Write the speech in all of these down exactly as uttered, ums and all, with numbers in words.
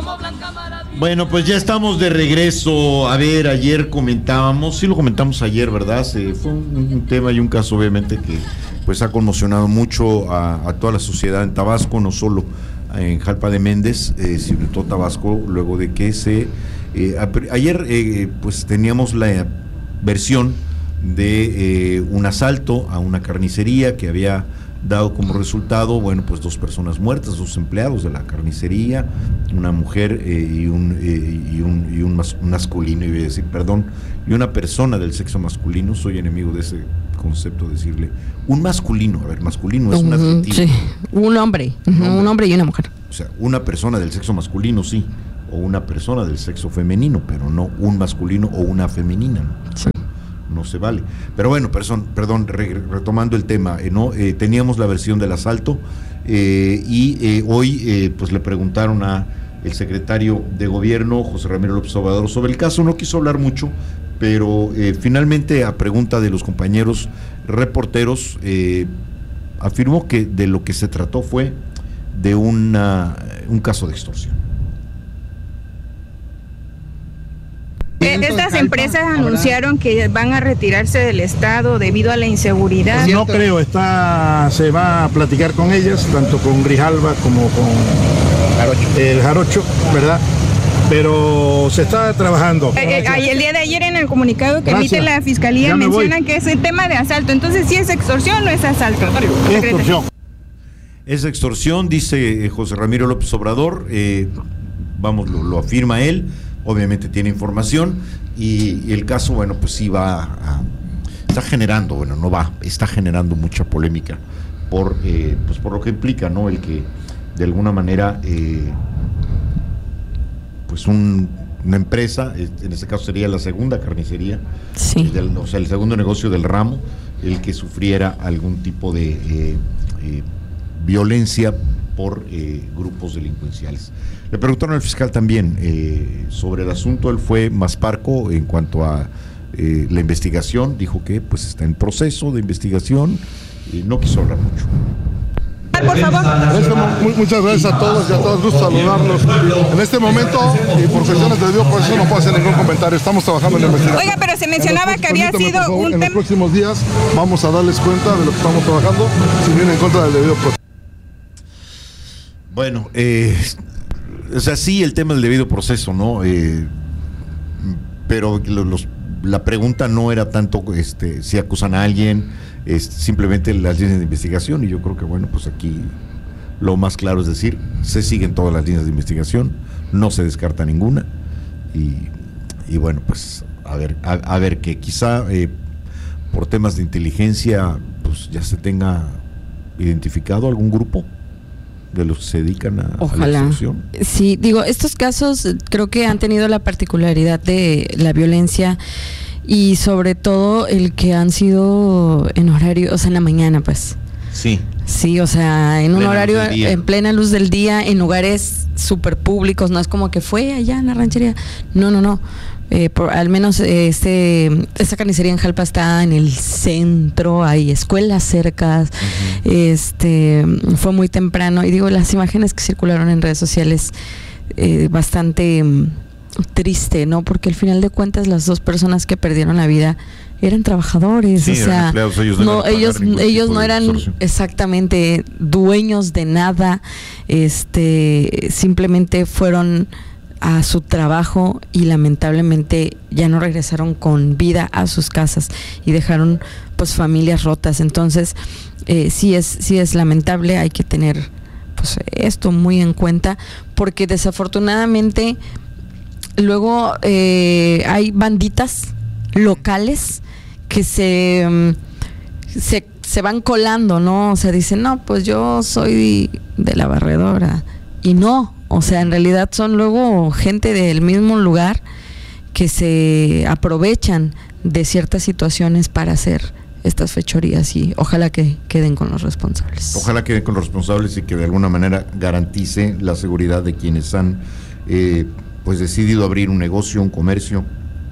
Bueno, pues ya estamos de regreso. A ver, ayer comentábamos, sí lo comentamos ayer, ¿verdad? Se, fue un, un tema y un caso obviamente que pues ha conmocionado mucho a, a toda la sociedad en Tabasco, no solo en Jalpa de Méndez, eh, sino en todo Tabasco, luego de que se... Eh, a, ayer eh, pues teníamos la versión de eh, un asalto a una carnicería que había dado como resultado, bueno, pues dos personas muertas, dos empleados de la carnicería, una mujer eh, y un eh, y un, y un mas, masculino, iba a decir, perdón, y una persona del sexo masculino. Soy enemigo de ese concepto, decirle un masculino, a ver, masculino es un adjetivo. Sí, un hombre, un hombre, un hombre y una mujer. O sea, una persona del sexo masculino, sí, o una persona del sexo femenino, pero no un masculino o una femenina, ¿no? Sí. No se vale. Pero bueno, perdón, perdón re, retomando el tema, eh, ¿no? Eh, teníamos la versión del asalto eh, y eh, hoy eh, pues le preguntaron a el secretario de gobierno, José Ramiro López Obrador, sobre el caso. No quiso hablar mucho, pero eh, finalmente, a pregunta de los compañeros reporteros, eh, afirmó que de lo que se trató fue de una, un caso de extorsión. Estas empresas anunciaron que van a retirarse del estado debido a la inseguridad. No creo, está, se va a platicar con ellas, tanto con Grijalva como con el Jarocho, ¿verdad? Pero se está trabajando. Eh, eh, el día de ayer en el comunicado que Gracias. emite la Fiscalía mencionan que es el tema de asalto. Entonces, ¿sí es extorsión o es asalto? Es extorsión. Es extorsión, dice José Ramiro López Obrador, eh, vamos, lo, lo afirma él. Obviamente tiene información y, y el caso, bueno, pues sí va a, está generando, bueno, no va, está generando mucha polémica por, eh, pues por lo que implica, ¿no? El que de alguna manera, eh, pues un, una empresa, en este caso sería la segunda carnicería, sí. del, o sea, el segundo negocio del ramo, el que sufriera algún tipo de eh, eh, violencia por eh, grupos delincuenciales. Le preguntaron al fiscal también eh, sobre el asunto. Él fue más parco en cuanto a eh, la investigación, dijo que pues está en proceso de investigación y no quiso hablar mucho. Por favor. Muchas gracias a todos y a todos, gusto saludarlos. En este momento, y por cuestiones de debido proceso, no puedo hacer ningún comentario. Estamos trabajando en la investigación. Oiga, pero se mencionaba que había sido favor, un tema. En tem- los próximos días vamos a darles cuenta de lo que estamos trabajando, si viene en contra del debido proceso. Bueno, eh, o sea, sí, el tema del debido proceso, ¿no? Eh, pero los, la pregunta no era tanto este, si acusan a alguien, es simplemente las líneas de investigación, y yo creo que, bueno, pues aquí lo más claro es decir, se siguen todas las líneas de investigación, no se descarta ninguna, y, y bueno, pues a ver, a, a ver que quizá eh, por temas de inteligencia, pues ya se tenga identificado algún grupo de los que se dedican a, Ojalá. a la extorsión. Sí, digo, estos casos creo que han tenido la particularidad de la violencia y sobre todo el que han sido en horario, o sea, en la mañana, pues. Sí. Sí, o sea, en un Plena horario, luz del día. en plena luz del día, en lugares súper públicos, no es como que fue allá en la ranchería, no, no, no. Eh, por, al menos eh, este esta carnicería en Jalpa está en el centro, hay escuelas cercas, uh-huh. este fue muy temprano y digo, las imágenes que circularon en redes sociales eh, bastante um, triste, ¿no? Porque al final de cuentas las dos personas que perdieron la vida eran trabajadores, sí, o sea, empleados, ellos no, no ellos ellos no eran extorsión. Exactamente dueños de nada, este simplemente fueron a su trabajo y lamentablemente ya no regresaron con vida a sus casas y dejaron pues familias rotas. Entonces eh, sí es sí es lamentable, hay que tener pues esto muy en cuenta porque desafortunadamente luego eh, hay banditas locales que se se se van colando, ¿no? O sea, dicen, no, pues yo soy de la barredora y no. O sea, en realidad son luego gente del mismo lugar que se aprovechan de ciertas situaciones para hacer estas fechorías y ojalá que queden con los responsables. Ojalá queden con los responsables y que de alguna manera garantice la seguridad de quienes han eh, pues decidido abrir un negocio, un comercio,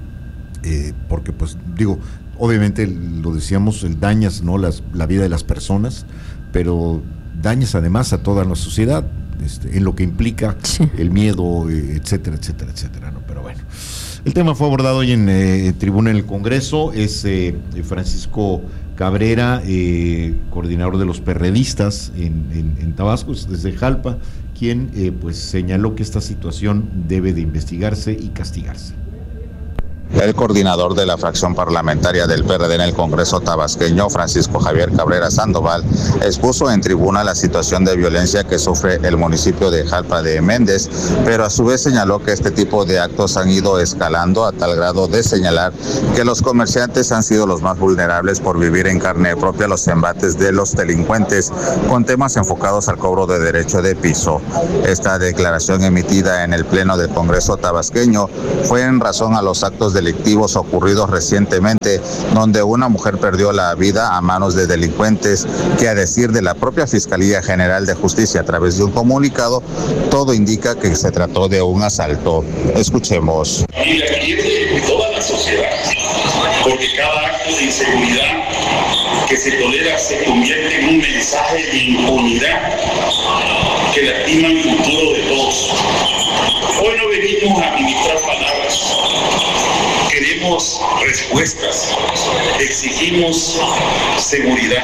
eh, porque pues digo, obviamente lo decíamos, el dañas, ¿no? Las, la vida de las personas, pero dañas además a toda la sociedad. este, en lo que implica sí. el miedo, etcétera, etcétera, etcétera, ¿no? Pero bueno, el tema fue abordado hoy en eh, tribuna en el Congreso. Es eh, Francisco Cabrera, eh, coordinador de los perredistas en, en, en Tabasco, desde Jalpa, quien eh, pues señaló que esta situación debe de investigarse y castigarse. El coordinador de la fracción parlamentaria del P R D en el Congreso tabasqueño, Francisco Javier Cabrera Sandoval, expuso en tribuna la situación de violencia que sufre el municipio de Jalpa de Méndez, pero a su vez señaló que este tipo de actos han ido escalando a tal grado de señalar que los comerciantes han sido los más vulnerables por vivir en carne propia los embates de los delincuentes con temas enfocados al cobro de derecho de piso. Esta declaración emitida en el Pleno del Congreso tabasqueño fue en razón a los actos de delictivos ocurridos recientemente, donde una mujer perdió la vida a manos de delincuentes que, a decir de la propia Fiscalía General de Justicia a través de un comunicado, todo indica que se trató de un asalto. Escuchemos. Y la de toda la sociedad, porque cada acto de inseguridad que se tolera se convierte en un mensaje de impunidad que lastima el futuro de todos. Hoy no venimos a administrar palabras. Queremos respuestas, exigimos seguridad.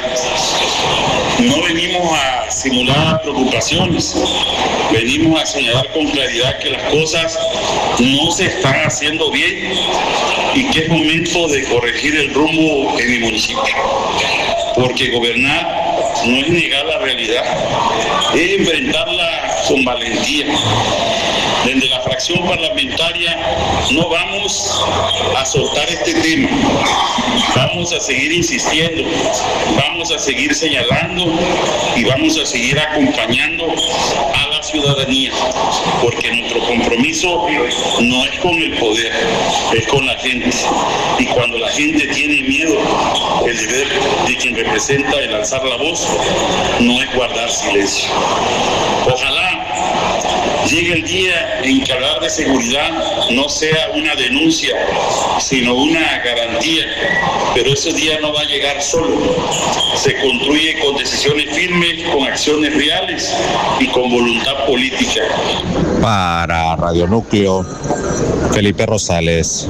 No venimos a simular preocupaciones, venimos a señalar con claridad que las cosas no se están haciendo bien y que es momento de corregir el rumbo en mi municipio. Porque gobernar no es negar la realidad, es enfrentarla con valentía. Desde la fracción parlamentaria no vamos a soltar este tema, vamos a seguir insistiendo, vamos a seguir señalando y vamos a seguir acompañando a la ciudadanía, porque nuestro compromiso no es con el poder, es con la gente. Y cuando la gente tiene miedo, el deber de quien representa el alzar la voz no es guardar silencio. Ojalá llegue el día en que hablar de seguridad no sea una denuncia, sino una garantía, pero ese día no va a llegar solo. Se construye con decisiones firmes, con acciones reales y con voluntad política. Para Radio Núcleo, Felipe Rosales.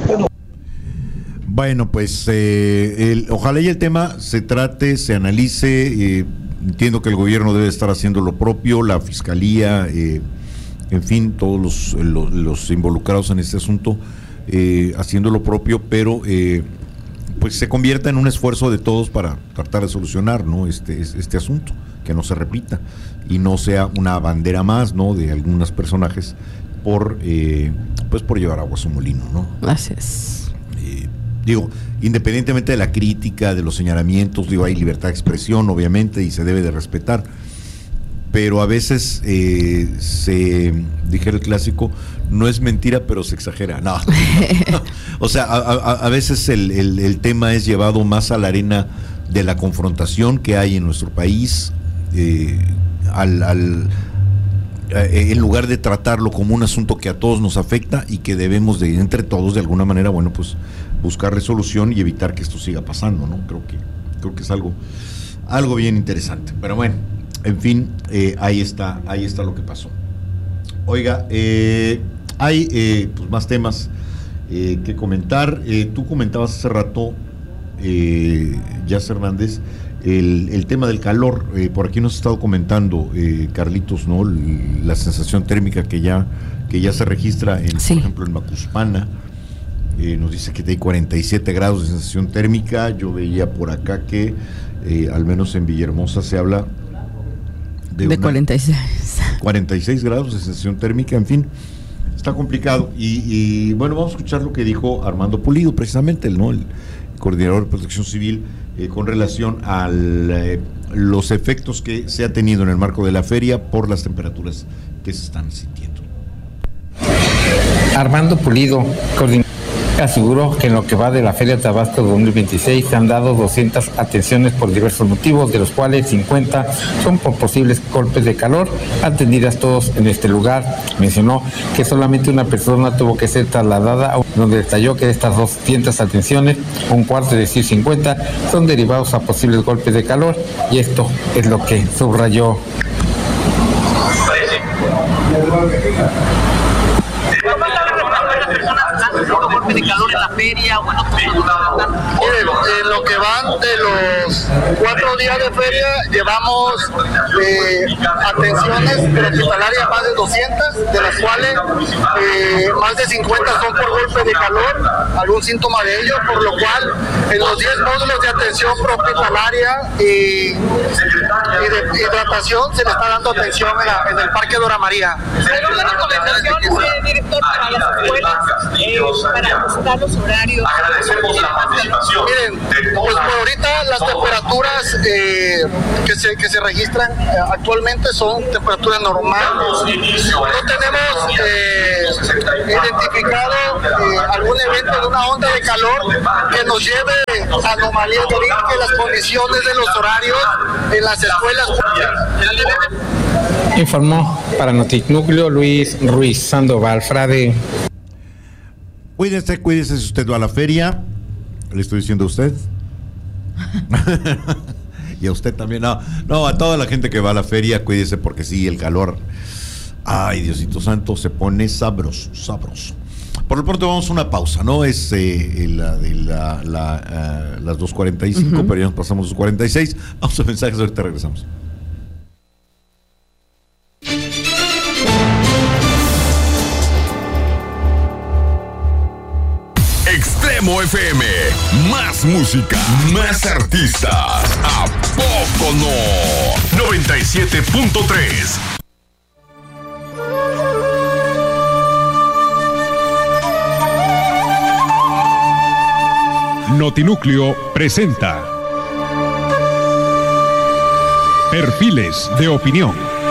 Bueno, pues eh, el, ojalá y el tema se trate, se analice. Eh, entiendo que el gobierno debe estar haciendo lo propio, la fiscalía, eh, en fin, todos los, los, los involucrados en este asunto eh, haciendo lo propio, pero eh, pues se convierta en un esfuerzo de todos para tratar de solucionar, ¿no? este, este asunto, que no se repita y no sea una bandera más, ¿no?, de algunos personajes por eh, pues por llevar agua a su molino, ¿no? Gracias. Eh, digo, independientemente de la crítica, de los señalamientos, digo, hay libertad de expresión, obviamente, y se debe de respetar, pero a veces eh, se, dijera el clásico, no es mentira, pero se exagera. No, no. O sea, a, a, a veces el, el, el tema es llevado más a la arena de la confrontación que hay en nuestro país, eh, al, al, eh, en lugar de tratarlo como un asunto que a todos nos afecta y que debemos de, entre todos, de alguna manera, bueno, pues buscar resolución y evitar que esto siga pasando, ¿no? Creo que, creo que es algo, algo bien interesante. Pero bueno, en fin, eh, ahí está, ahí está lo que pasó. Oiga, eh, hay eh, pues más temas eh, que comentar. Eh, tú comentabas hace rato, eh, Yas Hernández, el, el tema del calor. Eh, por aquí nos ha estado comentando eh, Carlitos, ¿no? La sensación térmica que ya, que ya se registra, en, sí. por ejemplo, en Macuspana. Eh, nos dice que hay cuarenta y siete grados de sensación térmica. Yo veía por acá que eh, al menos en Villahermosa se habla de, de cuarenta y seis. cuarenta y seis grados de sensación térmica. En fin, está complicado. Y, y bueno, vamos a escuchar lo que dijo Armando Pulido, precisamente, ¿no?, el coordinador de Protección Civil, eh, con relación a eh, los efectos que se ha tenido en el marco de la feria por las temperaturas que se están sintiendo. Armando Pulido, coordinador, aseguró que en lo que va de la Feria Tabasco dos mil veintiséis se han dado doscientas atenciones por diversos motivos, de los cuales cincuenta son por posibles golpes de calor, atendidas todos en este lugar. Mencionó que solamente una persona tuvo que ser trasladada, donde detalló que de estas doscientas atenciones, un cuarto, es decir, cincuenta, son derivados a posibles golpes de calor, y esto es lo que subrayó. ¿Cómo está la respuesta de las personas haciendo golpe de calor en la feria o en otros lados? Miren, en lo que van de los cuatro días de feria, llevamos eh, atenciones hospitalarias más de doscientas, de las cuales eh, más de cincuenta son por golpe de calor, algún síntoma de ello, por lo cual en los diez módulos de atención hospitalaria y, y de hidratación se le está dando atención en, la, en el Parque Dora María. ¿Hay una recomendación, director, para las escuelas, eh, para ajustar los horarios? Agradecemos la participación. Miren, pues por ahorita las temperaturas eh, que, se, que se registran eh, actualmente son temperaturas normales. No tenemos eh, identificado eh, algún evento de una onda de calor que nos lleve a anomalías de que las condiciones de los horarios en las escuelas. Informó para Notinúcleo Luis Ruiz Sandoval Frade. Cuídese, cuídese si usted va a la feria. Le estoy diciendo a usted. Y a usted también. No, no, a toda la gente que va a la feria, cuídese porque sí, el calor. Ay, Diosito Santo, se pone sabroso, sabroso. Por lo pronto vamos a una pausa, ¿no? Es eh, la de la, la, uh, las dos cuarenta y cinco, uh-huh. Pero ya nos pasamos los cuarenta y seis. Vamos a mensajes, ahorita regresamos. Extremo F M, más música, más artistas. ¿A poco no? noventa y siete punto tres. Notinúcleo presenta Perfiles de Opinión.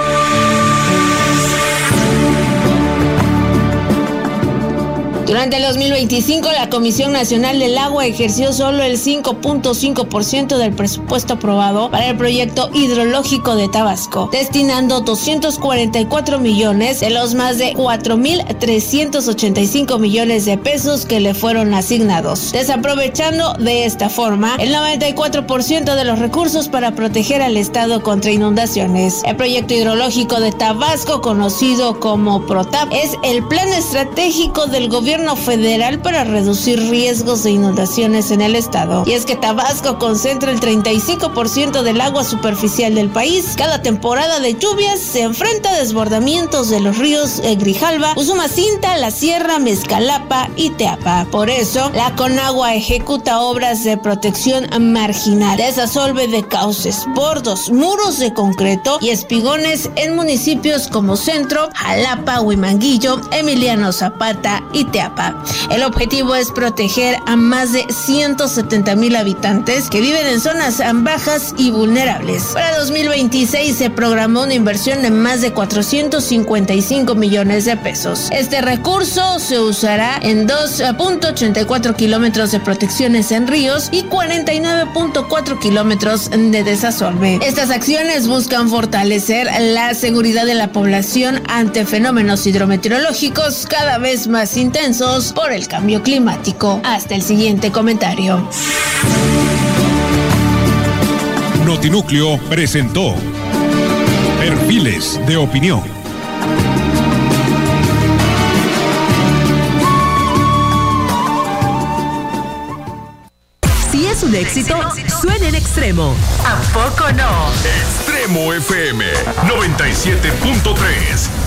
Durante el dos mil veinticinco, la Comisión Nacional del Agua ejerció solo el cinco punto cinco por ciento del presupuesto aprobado para el proyecto hidrológico de Tabasco, destinando doscientos cuarenta y cuatro millones de los más de cuatro mil trescientos ochenta y cinco millones de pesos que le fueron asignados, desaprovechando de esta forma el noventa y cuatro por ciento de los recursos para proteger al Estado contra inundaciones. El proyecto hidrológico de Tabasco, conocido como PROTAP, es el plan estratégico del gobierno federal para reducir riesgos de inundaciones en el estado. Y es que Tabasco concentra el treinta y cinco por ciento del agua superficial del país. Cada temporada de lluvias se enfrenta a desbordamientos de los ríos Grijalva, Usumacinta, La Sierra, Mezcalapa y Teapa. Por eso, la Conagua ejecuta obras de protección marginal, desasolve de cauces, bordos, muros de concreto y espigones en municipios como Centro, Jalapa, Huimanguillo, Emiliano Zapata y Teapa. El objetivo es proteger a más de ciento setenta mil habitantes que viven en zonas bajas y vulnerables. Para dos mil veintiséis se programó una inversión de más de cuatrocientos cincuenta y cinco millones de pesos. Este recurso se usará en dos punto ochenta y cuatro kilómetros de protecciones en ríos y cuarenta y nueve punto cuatro kilómetros de desasolve. Estas acciones buscan fortalecer la seguridad de la población ante fenómenos hidrometeorológicos cada vez más intensos por el cambio climático. Hasta el siguiente comentario. Notinúcleo presentó Perfiles de Opinión. Si es un éxito, suena en Extremo. ¿A poco no? Extremo F M noventa y siete punto tres.